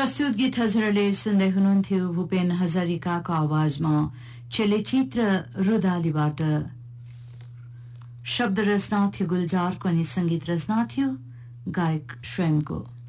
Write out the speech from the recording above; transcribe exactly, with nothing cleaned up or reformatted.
प्रस्तुत गीत हजुरले सुन्दै हुनुहुन्थ्यो भूपेन हजारिकाको आवाजमा चलचित्र रुदालीबाट। शब्द रचना थियो गुलजारको अनि संगीत रचना थियो गायक स्वयंको।